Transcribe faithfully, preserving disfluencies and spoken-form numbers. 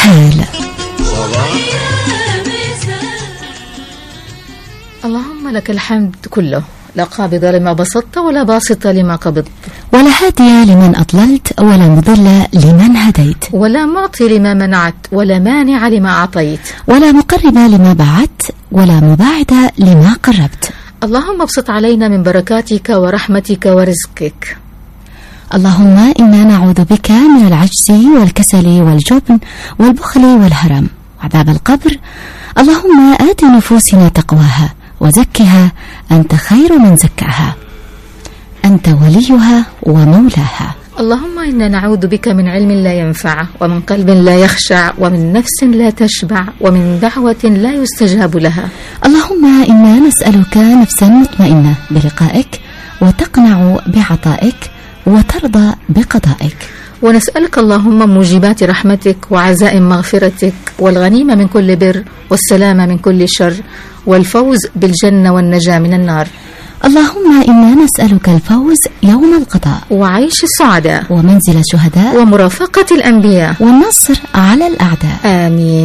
الحال. اللهم لك الحمد كله، لا قابض لما بسطت ولا باسط لما قبضت، ولا هادي لمن أضللت ولا مضل لمن هديت، ولا معطي لما منعت ولا مانع لما أعطيت، ولا مقرب لما بعدت ولا مباعد لما قربت. اللهم ابسط علينا من بركاتك ورحمتك ورزقك. اللهم إنا نعوذ بك من العجز والكسل والجبن والبخل والهرم وعذاب القبر. اللهم آت نفوسنا تقواها وزكها، أنت خير من زكاها، أنت وليها ومولاها. اللهم إنا نعوذ بك من علم لا ينفع، ومن قلب لا يخشع، ومن نفس لا تشبع، ومن دعوة لا يستجاب لها. اللهم إنا نسألك نفسا مطمئنة بلقائك، وتقنع بعطائك، وترضى بقضائك. ونسألك اللهم موجبات رحمتك وعزائم مغفرتك، والغنيمة من كل بر، والسلامة من كل شر، والفوز بالجنة والنجاة من النار. اللهم إنا نسألك الفوز يوم القضاء، وعيش السعداء، ومنزل الشهداء، ومرافقة الأنبياء، والنصر على الأعداء. آمين.